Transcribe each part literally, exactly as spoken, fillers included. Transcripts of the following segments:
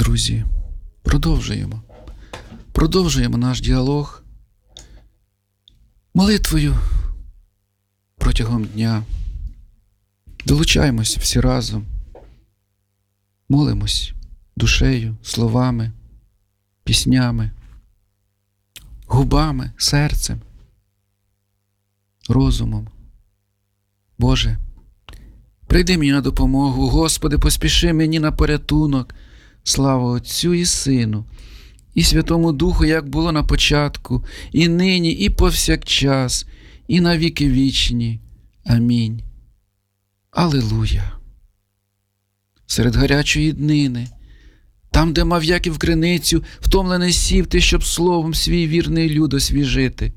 Друзі, продовжуємо. Продовжуємо наш діалог молитвою протягом дня. Долучаємось всі разом. Молимось душею, словами, піснями, губами, серцем, розумом. Боже, прийди мені на допомогу, Господи, поспіши мені на порятунок. Слава Отцю і Сину, і Святому Духу, як було на початку, і нині, і повсякчас, і на віки вічні. Амінь. Алілуя. Серед гарячої днини, там, де мав Яків криницю, втомлений сів ти, щоб словом свій вірний люд освіжити.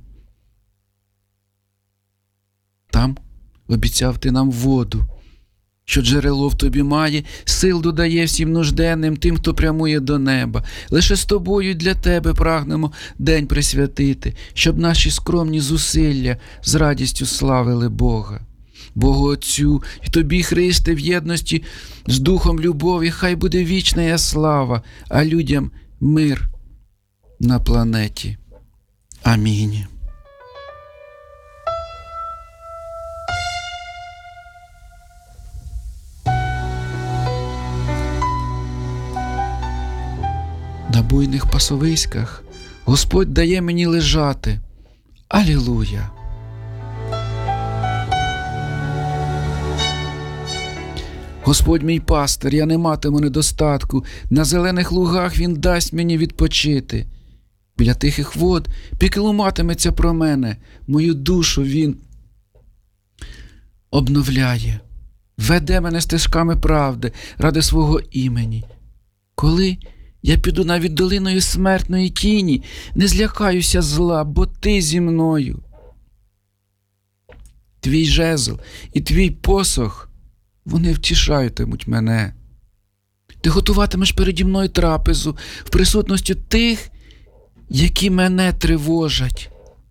Там обіцяв ти нам воду, що джерело в тобі має, сил додає всім нужденним, тим, хто прямує до неба. Лише з тобою для тебе прагнемо день присвятити, щоб наші скромні зусилля з радістю славили Бога. Богу Отцю і тобі, Христе, в єдності з Духом любові, хай буде вічна слава, а людям мир на планеті. Амінь. На буйних пасовиськах Господь дає мені лежати. Алілуя! Господь мій пастир, я не матиму недостатку, на зелених лугах Він дасть мені відпочити. Біля тихих вод піклуватиметься про мене, мою душу Він обновляє, веде мене стежками правди ради свого імені. Коли я піду навіть долиною смертної тіні, не злякаюся зла, бо ти зі мною. Твій жезл і твій посох, вони втішатимуть мене. Ти готуватимеш переді мною трапезу в присутності тих, які мене тривожать.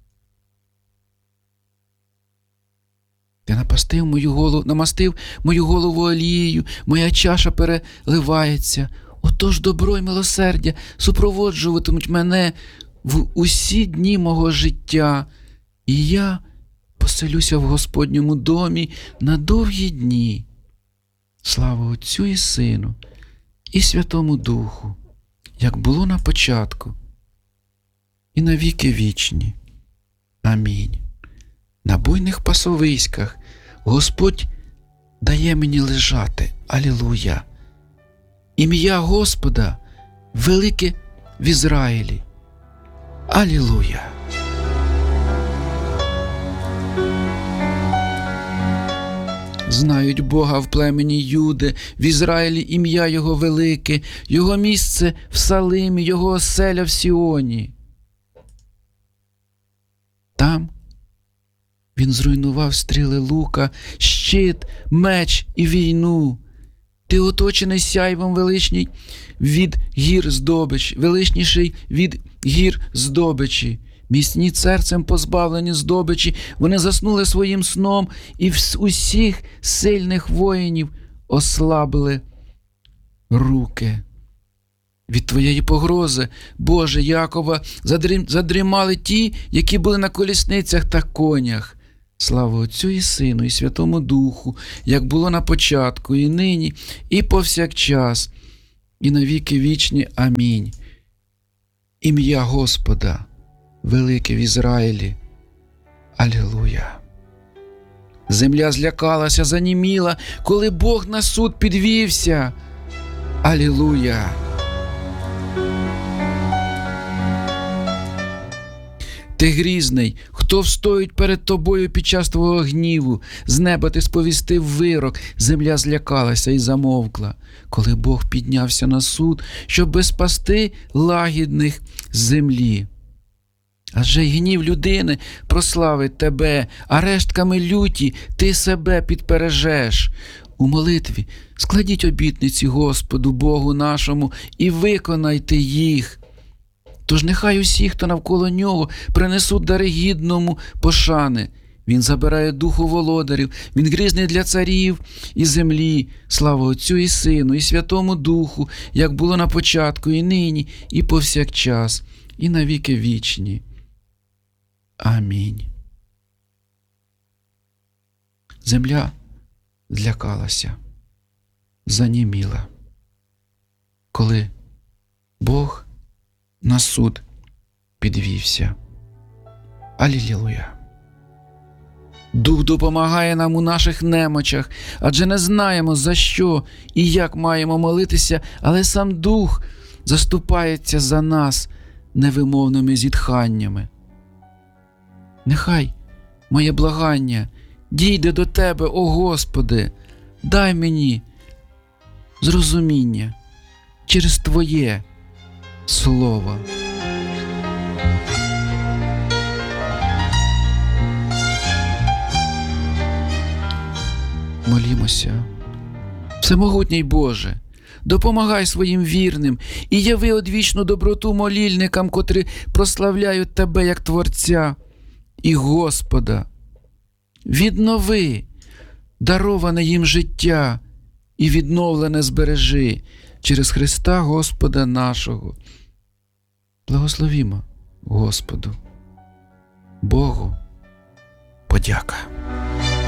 Ти напастив мою голову, намастив мою голову олією, моя чаша переливається. Отож добро й милосердя супроводжуватимуть мене в усі дні мого життя, і я поселюся в Господньому домі на довгі дні. Слава Отцю і Сину, і Святому Духу, як було на початку, і на віки вічні. Амінь. На буйних пасовиськах Господь дає мені лежати. Алілуя! Ім'я Господа велике в Ізраїлі. Алілуя! Знають Бога в племені Юди, в Ізраїлі ім'я Його велике, Його місце в Салимі, Його оселя в Сіоні. Там Він зруйнував стріли лука, щит, меч і війну. Ти оточений сяйвом величній від гір здобич, величніший від гір здобичі. Міцні серцем позбавлені здобичі, вони заснули своїм сном, і в усіх сильних воїнів ослабили руки. Від твоєї погрози, Боже, Якова, задрім, задрімали ті, які були на колісницях та конях. Слава Отцю і Сину, і Святому Духу, як було на початку, і нині, і повсякчас, і на віки вічні. Амінь. Ім'я Господа велике в Ізраїлі. Алілуя! Земля злякалася, заніміла, коли Бог на суд підвівся. Алілуя! Ти грізний, хто встоїть перед тобою під час твого гніву? З неба ти сповістив вирок, земля злякалася і замовкла. Коли Бог піднявся на суд, щоб спасти лагідних з землі. Адже й гнів людини прославить тебе, а рештками люті ти себе підпережеш. У молитві складіть обітниці Господу Богу нашому і виконайте їх. Тож нехай усі, хто навколо нього, принесуть дари гідному пошани. Він забирає духу володарів, Він грізний для царів і землі. Слава Отцю і Сину, і Святому Духу, як було на початку, і нині, і повсякчас, і на віки вічні. Амінь. Земля злякалася, заніміла, коли Бог на суд підвівся. Алілілуя! Дух допомагає нам у наших немочах, адже не знаємо, за що і як маємо молитися, але сам Дух заступається за нас невимовними зітханнями. Нехай моє благання дійде до Тебе, о Господи, дай мені зрозуміння через Твоє Слово. Молімося. Всемогутній Боже, допомагай своїм вірним і яви одвічну доброту молільникам, котрі прославляють Тебе як Творця і Господа. Віднови дароване їм життя і відновлене збережи через Христа Господа нашого. Благословімо Господу. Богу подяка.